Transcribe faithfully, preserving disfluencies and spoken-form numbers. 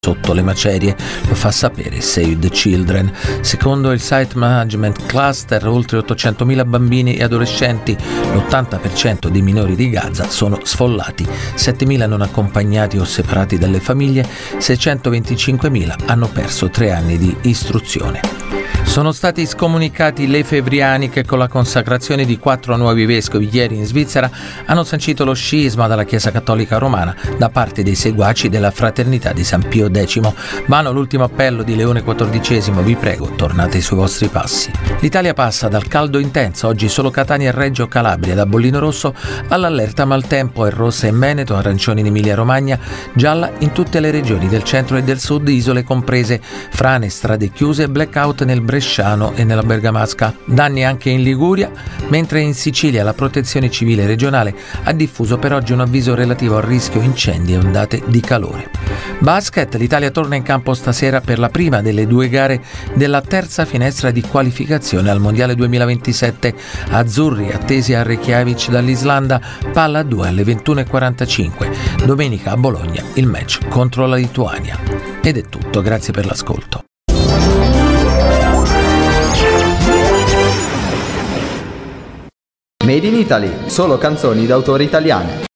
sotto le macerie, lo fa sapere Save the Children. Secondo il Site Management Cluster, oltre ottocentomila bambini e adolescenti, l'ottanta per cento dei minori di Gaza sono sfollati, settemila non accompagnati o separati dalle famiglie, seicentoventicinquemila hanno perso tre anni di istruzione. Sono stati scomunicati i lefebvriani che con la consacrazione di quattro nuovi vescovi ieri in Svizzera hanno sancito lo scisma dalla Chiesa Cattolica Romana da parte dei seguaci della Fraternità di San Pio X. Vano l'ultimo appello di Leone quattordicesimo, vi prego, tornate sui vostri passi. L'Italia passa dal caldo intenso, oggi solo Catania e Reggio Calabria, da bollino rosso all'allerta maltempo, e rossa in Veneto, arancioni in Emilia Romagna, gialla in tutte le regioni del centro e del sud, isole comprese, frane, strade chiuse e blackout nel Bresciano e nella Bergamasca. Danni anche in Liguria, mentre in Sicilia la Protezione Civile regionale ha diffuso per oggi un avviso relativo al rischio incendi e ondate di calore. Basket, l'Italia torna in campo stasera per la prima delle due gare della terza finestra di qualificazione al Mondiale duemilaventisette. Azzurri attesi a Reykjavik dall'Islanda, palla a due alle ventuno e quarantacinque. Domenica a Bologna il match contro la Lituania. Ed è tutto, grazie per l'ascolto. Made in Italy, solo canzoni d'autore italiane.